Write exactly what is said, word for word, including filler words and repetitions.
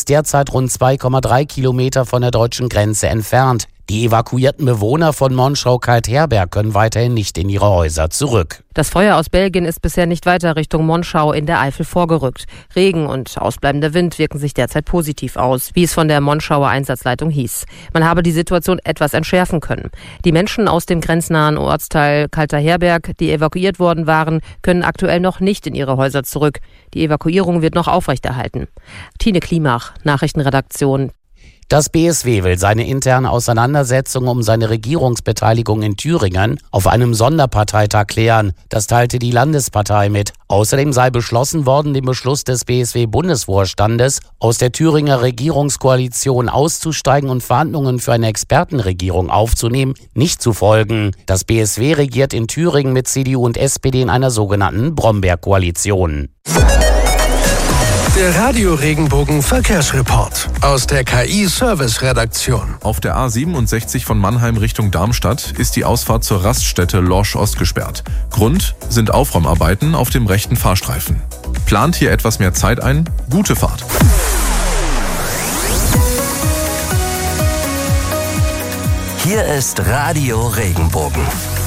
ist derzeit rund zwei Komma drei Kilometer von der deutschen Grenze entfernt. Die evakuierten Bewohner von Monschau-Kaltherberg können weiterhin nicht in ihre Häuser zurück. Das Feuer aus Belgien ist bisher nicht weiter Richtung Monschau in der Eifel vorgerückt. Regen und ausbleibender Wind wirken sich derzeit positiv aus, wie es von der Monschauer Einsatzleitung hieß. Man habe die Situation etwas entschärfen können. Die Menschen aus dem grenznahen Ortsteil Kaltherberg, die evakuiert worden waren, können aktuell noch nicht in ihre Häuser zurück. Die Evakuierung wird noch aufrechterhalten. Tine Klimach, Nachrichtenredaktion. Das B S W will seine interne Auseinandersetzung um seine Regierungsbeteiligung in Thüringen auf einem Sonderparteitag klären. Das teilte die Landespartei mit. Außerdem sei beschlossen worden, den Beschluss des B S W-Bundesvorstandes, aus der Thüringer Regierungskoalition auszusteigen und Verhandlungen für eine Expertenregierung aufzunehmen, nicht zu folgen. Das B S W regiert in Thüringen mit C D U und S P D in einer sogenannten Brombeerkoalition. Der Radio-Regenbogen Verkehrsreport aus der K I-Service-Redaktion. Auf der A siebenundsechzig von Mannheim Richtung Darmstadt ist die Ausfahrt zur Raststätte Lorsch Ost gesperrt. Grund sind Aufräumarbeiten auf dem rechten Fahrstreifen. Plant hier etwas mehr Zeit ein? Gute Fahrt. Hier ist Radio Regenbogen.